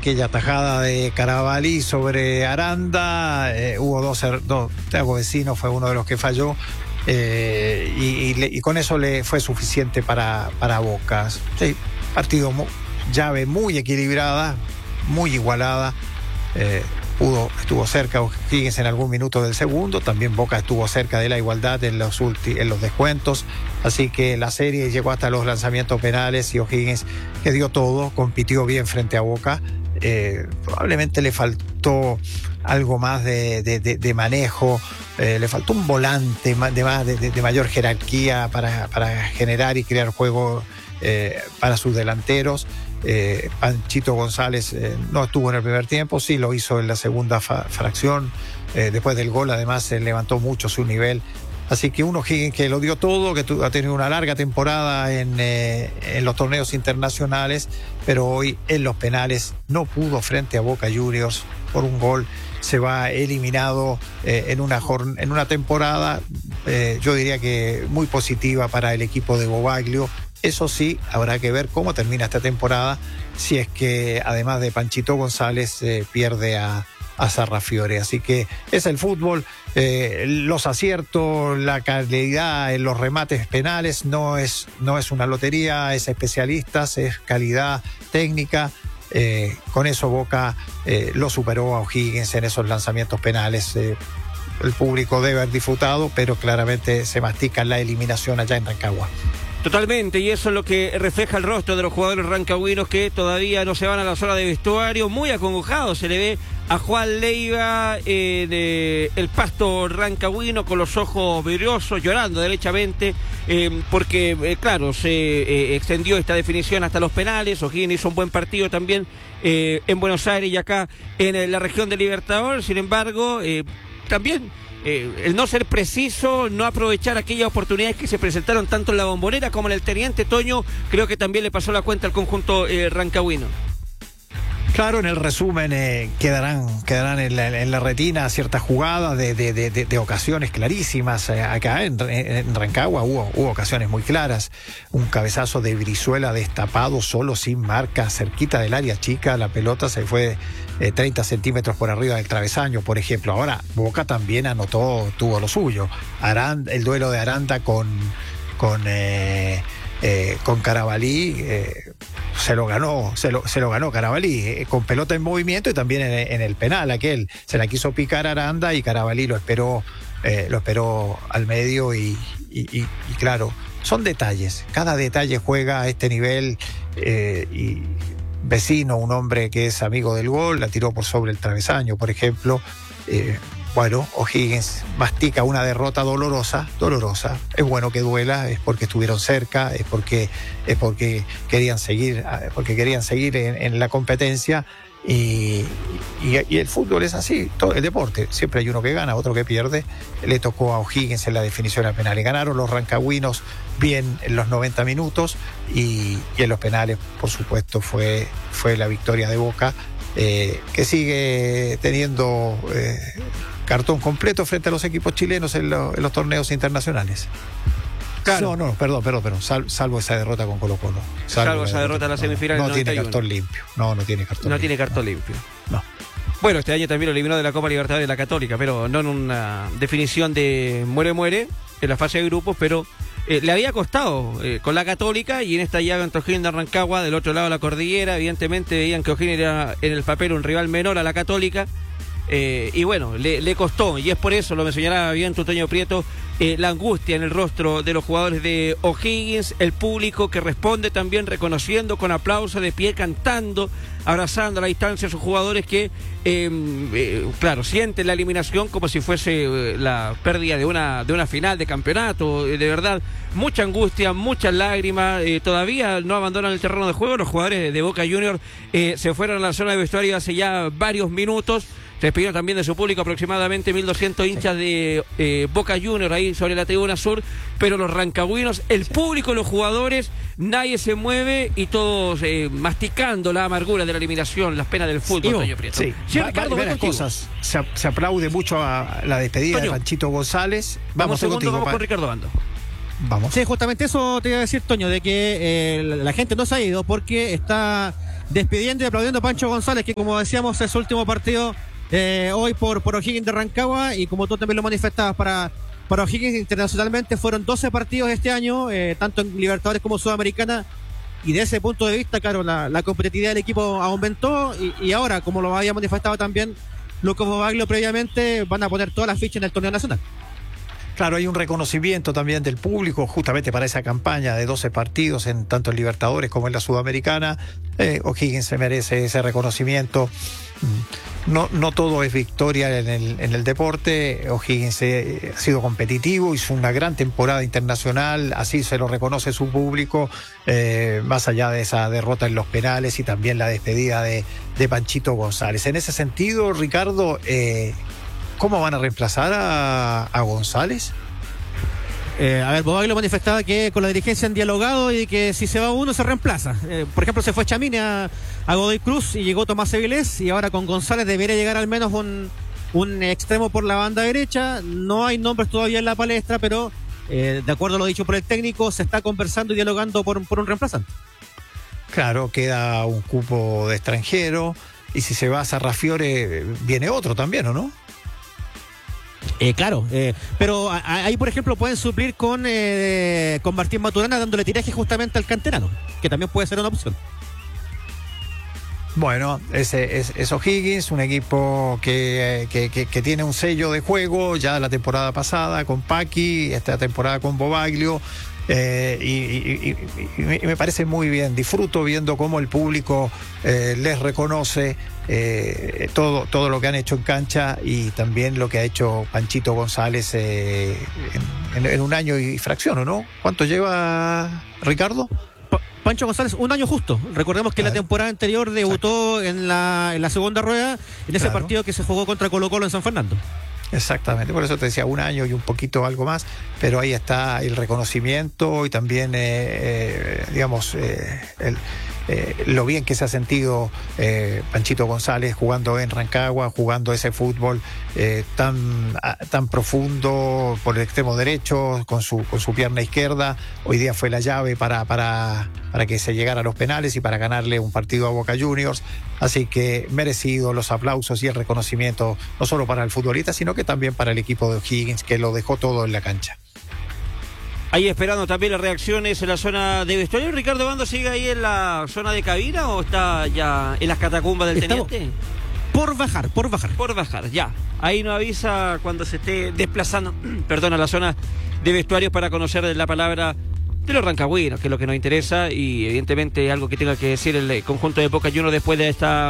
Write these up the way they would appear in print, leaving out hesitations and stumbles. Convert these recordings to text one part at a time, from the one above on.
aquella tajada de Carabalí sobre Aranda, hubo dos, Thiago Vecino fue uno de los que falló, y con eso le fue suficiente para Boca. Sí, partido llave muy equilibrada, muy igualada. Estuvo cerca O'Higgins en algún minuto del segundo, también Boca estuvo cerca de la igualdad en los descuentos, así que la serie llegó hasta los lanzamientos penales y O'Higgins, que dio todo, compitió bien frente a Boca. Probablemente le faltó algo más de manejo, le faltó un volante de mayor jerarquía para generar y crear juego para sus delanteros. Panchito González no estuvo en el primer tiempo, sí lo hizo en la segunda fracción. Después del gol, además, levantó mucho su nivel. Así que un O'Higgins que lo dio todo, que ha tenido una larga temporada en los torneos internacionales, pero hoy en los penales no pudo frente a Boca Juniors por un gol. Se va eliminado en una temporada, yo diría que muy positiva para el equipo de Bobaglio. Eso sí, habrá que ver cómo termina esta temporada, si es que además de Panchito González pierde a Sarrafiore. Así que es el fútbol, los aciertos, la calidad en los remates penales no es una lotería, es especialistas, es calidad técnica. Con eso Boca lo superó a O'Higgins en esos lanzamientos penales. El público debe haber disfrutado, pero claramente se mastica la eliminación allá en Rancagua. Totalmente, y eso es lo que refleja el rostro de los jugadores rancagüinos, que todavía no se van a la zona de vestuario. Muy acongojado se le ve a Juan Leiva del Pasto rancagüino, con los ojos vidriosos, llorando derechamente, porque claro, se extendió esta definición hasta los penales. O'Higgins hizo un buen partido también en Buenos Aires y acá en la región de Libertadores. Sin embargo, también el no ser preciso, no aprovechar aquellas oportunidades que se presentaron tanto en la Bombonera como en el Teniente Toño, creo que también le pasó la cuenta al conjunto rancagüino. Claro, en el resumen quedarán en la retina ciertas jugadas de ocasiones clarísimas. Acá en Rancagua hubo ocasiones muy claras. Un cabezazo de Brizuela destapado, solo, sin marca, cerquita del área chica. La pelota se fue 30 centímetros por arriba del travesaño, por ejemplo. Ahora, Boca también tuvo lo suyo. El duelo de Aranda con Carabalí, se lo ganó Carabalí, con pelota en movimiento, y también en el penal aquel se la quiso picar Aranda y Carabalí lo esperó al medio y claro, son detalles, cada detalle juega a este nivel. Y Vecino, un hombre que es amigo del gol, la tiró por sobre el travesaño, por ejemplo. Bueno, O'Higgins mastica una derrota dolorosa. Es bueno que duela, es porque estuvieron cerca, es porque querían seguir en la competencia, y el fútbol es así, todo el deporte, siempre hay uno que gana, otro que pierde. Le tocó a O'Higgins en la definición al penal y ganaron los rancagüinos bien en los 90 minutos, y en los penales, por supuesto, fue la victoria de Boca, que sigue teniendo cartón completo frente a los equipos chilenos en los torneos internacionales. Claro. No, perdón, salvo esa derrota con Colo-Colo. Salvo esa derrota en la semifinal. No tiene cartón limpio. No tiene cartón limpio. No tiene cartón limpio. No. Bueno, este año también lo eliminó de la Copa Libertadores de la Católica, pero no en una definición de muere en la fase de grupos, pero le había costado con la Católica, y en esta llave entre O'Higgins de Rancagua, del otro lado de la cordillera, evidentemente veían que O'Higgins era en el papel un rival menor a la Católica. Y bueno, le costó, y es por eso, lo mencionaba bien Toño Prieto, la angustia en el rostro de los jugadores de O'Higgins, el público que responde también reconociendo con aplauso, de pie, cantando, abrazando a la distancia a sus jugadores que, claro, sienten la eliminación como si fuese la pérdida de una final de campeonato. De verdad, mucha angustia, muchas lágrimas, todavía no abandonan el terreno de juego. Los jugadores de Boca Juniors se fueron a la zona de vestuario hace ya varios minutos. Se despidieron también de su público, aproximadamente 1.200 hinchas de Boca Juniors ahí sobre la tribuna sur, pero los rancagüinos, el público, los jugadores, nadie se mueve, y todos masticando la amargura de la eliminación, las penas del fútbol. Toño Prieto. Sí, Ricardo, varias cosas. Se aplaude mucho a la despedida de Panchito González. Vamos con Ricardo Bando. Vamos. Sí, justamente eso te iba a decir, Toño, de que la gente no se ha ido porque está despidiendo y aplaudiendo a Pancho González, que como decíamos es su último partido hoy por O'Higgins de Rancagua, y como tú también lo manifestabas, para O'Higgins internacionalmente fueron 12 partidos este año, tanto en Libertadores como Sudamericana, y de ese punto de vista, claro, la competitividad del equipo aumentó, y ahora, como lo había manifestado también Lucas Bobaglio previamente, van a poner todas las fichas en el torneo nacional. Claro, hay un reconocimiento también del público justamente para esa campaña de 12 partidos, en tanto en Libertadores como en la Sudamericana. O'Higgins se merece ese reconocimiento. No todo es victoria en el deporte. O'Higgins ha sido competitivo, hizo una gran temporada internacional, así se lo reconoce su público, más allá de esa derrota en los penales y también la despedida de Panchito González. En ese sentido, Ricardo, ¿cómo van a reemplazar a González? Bobaglio manifestaba que con la dirigencia han dialogado y que si se va uno se reemplaza. Por ejemplo, se fue Chamini a Godoy Cruz y llegó Tomás Evilés, y ahora con González debería llegar al menos un extremo por la banda derecha. No hay nombres todavía en la palestra, pero de acuerdo a lo dicho por el técnico, se está conversando y dialogando por un reemplazante. Claro, queda un cupo de extranjero, y si se va a Sarrafiore viene otro también, ¿o no? Claro, pero ahí por ejemplo pueden suplir con Martín Maturana, dándole tiraje justamente al canterano, que también puede ser una opción. Bueno, es O'Higgins, un equipo que tiene un sello de juego ya la temporada pasada con Paqui, esta temporada con Bobaglio. Y me parece muy bien. Disfruto viendo cómo el público les reconoce todo lo que han hecho en cancha, y también lo que ha hecho Panchito González en un año y fracción, ¿no? ¿Cuánto lleva, Ricardo? Pancho González, un año justo. Recordemos que la temporada anterior debutó en la segunda rueda, en ese partido que se jugó contra Colo-Colo en San Fernando. Exactamente, por eso te decía un año y un poquito algo más, pero ahí está el reconocimiento y también, lo bien que se ha sentido Panchito González jugando en Rancagua, jugando ese fútbol tan profundo por el extremo derecho, con su pierna izquierda. Hoy día fue la llave para que se llegara a los penales y para ganarle un partido a Boca Juniors. Así que merecido los aplausos y el reconocimiento, no solo para el futbolista, sino que también para el equipo de O'Higgins, que lo dejó todo en la cancha. Ahí esperando también las reacciones en la zona de vestuario. ¿Ricardo Bando sigue ahí en la zona de cabina o está ya en las catacumbas del teniente? Por bajar. Por bajar, ya. Ahí nos avisa cuando se esté desplazando, a la zona de vestuarios, para conocer la palabra de los rancagüinos, que es lo que nos interesa, y evidentemente algo que tenga que decir el conjunto de Boca Juniors después de esta,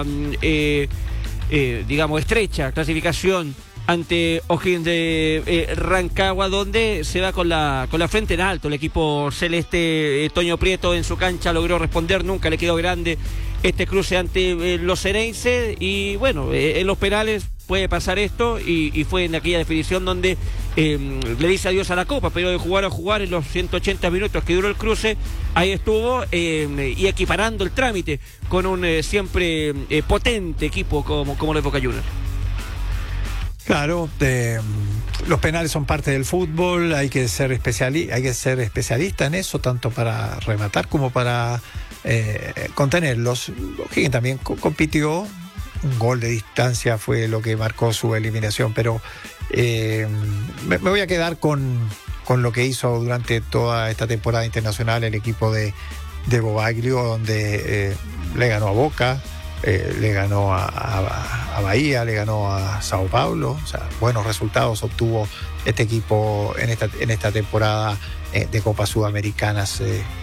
estrecha clasificación ante O'Higgins de Rancagua, donde se va con la frente en alto. El equipo celeste, Toño Prieto en su cancha logró responder, nunca le quedó grande este cruce ante los Xereinses, y bueno, en los penales puede pasar esto, y fue en aquella definición donde le dice adiós a la Copa, pero de jugar a jugar en los 180 minutos que duró el cruce, ahí estuvo, y equiparando el trámite con un siempre potente equipo como el de Boca Juniors. Claro, los penales son parte del fútbol, hay que ser especialista en eso, tanto para rematar como para contenerlos. O'Higgins también compitió, un gol de distancia fue lo que marcó su eliminación, pero me voy a quedar con lo que hizo durante toda esta temporada internacional el equipo de Bobaglio, donde le ganó a Boca, le ganó a Bahía, le ganó a Sao Paulo. O sea, buenos resultados obtuvo este equipo en esta temporada de Copas Sudamericanas.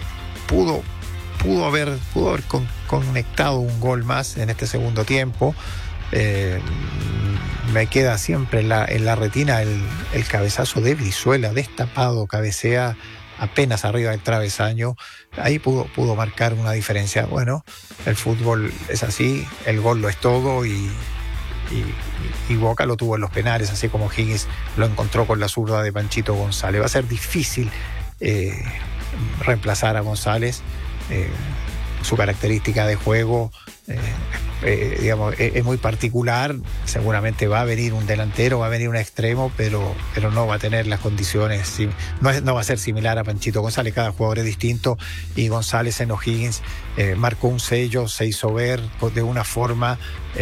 Pudo haber conectado un gol más en este segundo tiempo. Me queda siempre en la retina el cabezazo de Brizuela, destapado, cabecea apenas arriba del travesaño. Ahí pudo marcar una diferencia. Bueno, el fútbol es así, el gol lo es todo, y Boca lo tuvo en los penales, así como Higgins lo encontró con la zurda de Panchito González. Va a ser difícil reemplazar a González, su característica de juego. digamos, es muy particular. Seguramente va a venir un delantero, va a venir un extremo, pero no va a tener las condiciones, no va a ser similar a Panchito González. Cada jugador es distinto, y González en O'Higgins marcó un sello, se hizo ver de una forma